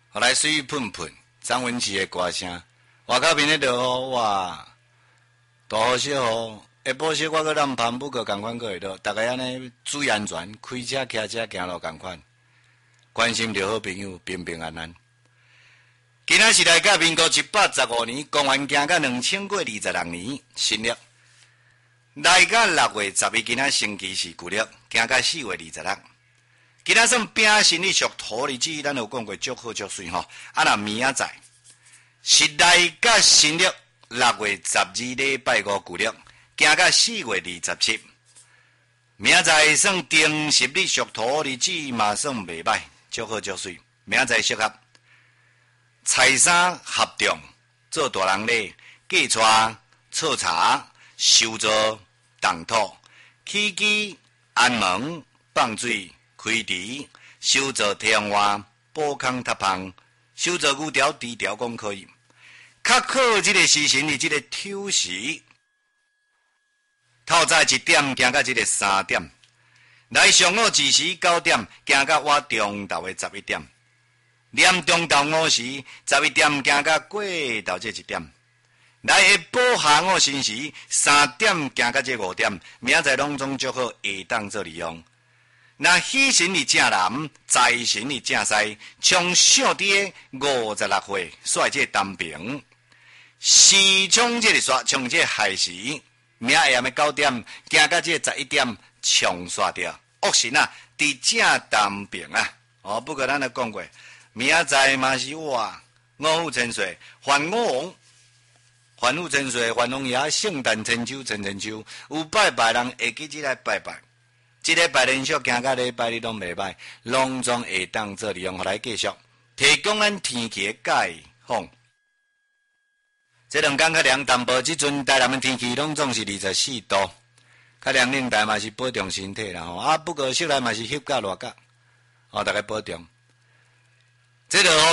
后来水喷喷，张文琪的歌声，外口面咧落雨，哇，大雨小雨，下晡时我搁南攀不过共款搁会落，大家安尼注意安全，开车骑车行路共款，关心着好朋友平平安安。今仔是来到民国115年，公元行到2026年，新历来到6月11，今仔星期是旧历，行到4月26。今仔算丙申日属土日子，咱有讲过足好足水吼。啊，若明仔载是来到新历6月12礼拜5旧历，行到4月27。明仔载算丁巳日属土日子，嘛算袂歹，足好足水。明仔载适合财三合中，做大人咧，嫁娶、测茶、修造、动土、起居、安门、放水、开池、修造天花、补空塌棚、修造牛条、低调讲可以。较好这个时辰是这个丑时，透早1点行到这个3点，来上午子时9点行到晚中昼的11点。连中昼午时11点行到过昼这1点，来下晡下午辰时3点行到这5点，明仔载拢总足好，下当做利用。那喜神日正南，财神日正西，从小弟56岁率这单平，时冲这个煞，从这亥时，明下暗的9点行到这11点，冲煞掉。恶神啊，伫正单平啊。哦，不过咱也讲过。明仔载嘛是哇，五虎千岁，还五王，还虎千岁，还龙爷，圣诞千秋，千千秋，有拜拜人会记起来拜拜。这礼拜连续行到礼拜日拢袂歹，拢总会当做利用来继续提供咱天气的解放。这2天较凉淡薄，即阵台南的天气拢总是24度，较凉冷台嘛是保重身体啦吼。啊，不过室内嘛是翕甲热甲，大家保重。这落